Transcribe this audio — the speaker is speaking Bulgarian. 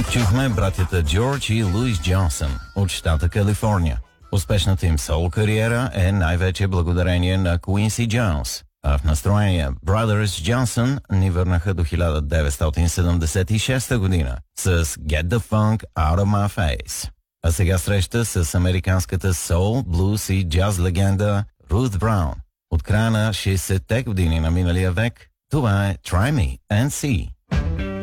Чухме братята Джордж и Луис Джонсън от щата Калифорния. Успешната им сол кариера е най-вече благодарение на Куинси Джонс, а в настроение Brothers Johnson ни върнаха до 1976 година с Get the Funk Out of My Face. А сега среща с американската соул, блюз и джаз легенда Рут Браун. От края на 60-те години на миналия век, това е Try Me and See.